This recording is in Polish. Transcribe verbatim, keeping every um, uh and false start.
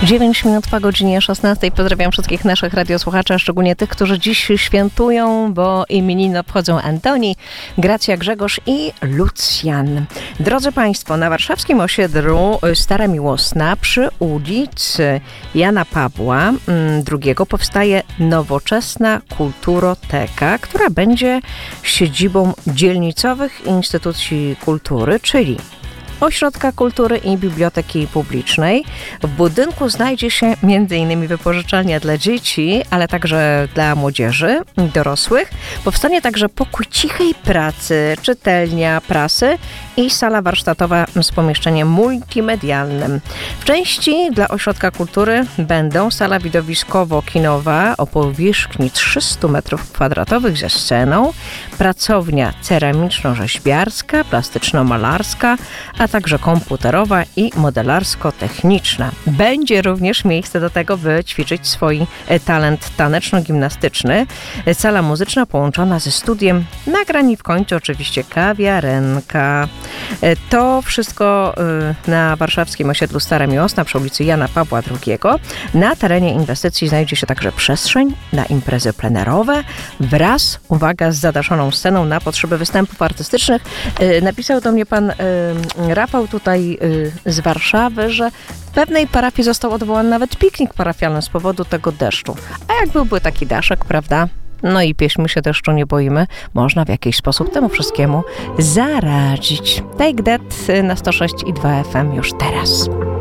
dziewięć minut po godzinie szesnastej. Pozdrawiam wszystkich naszych radiosłuchaczy, a szczególnie tych, którzy dziś świętują, bo imieniny obchodzą Antoni, Gracja, Grzegorz i Lucjan. Drodzy Państwo, na warszawskim osiedlu Stara Miłosna przy ulicy Jana Pawła drugiego powstaje nowoczesna kulturoteka, która będzie siedzibą dzielnicowych instytucji kultury, czyli Ośrodka Kultury i Biblioteki Publicznej. W budynku znajdzie się między innymi wypożyczalnia dla dzieci, ale także dla młodzieży i dorosłych. Powstanie także pokój cichej pracy, czytelnia prasy i sala warsztatowa z pomieszczeniem multimedialnym. W części dla Ośrodka Kultury będą sala widowiskowo-kinowa o powierzchni trzysta metrów kwadratowych ze sceną, pracownia ceramiczno-rzeźbiarska, plastyczno-malarska, a także komputerowa i modelarsko-techniczna. Będzie również miejsce do tego, by ćwiczyć swój talent taneczno-gimnastyczny. Sala muzyczna połączona ze studiem nagrań i w końcu oczywiście kawiarenka. To wszystko na warszawskim osiedlu Stara Miłosna przy ulicy Jana Pawła drugiego. Na terenie inwestycji znajdzie się także przestrzeń na imprezy plenerowe wraz, uwaga, z zadaszoną sceną na potrzeby występów artystycznych. Napisał do mnie pan Rafał tutaj z Warszawy, że w pewnej parafii został odwołany nawet piknik parafialny z powodu tego deszczu. A jak byłby taki daszek, prawda? No i pieśń, my się deszczu nie boimy. Można w jakiś sposób temu wszystkiemu zaradzić. Take That na sto sześć i dwa F M już teraz.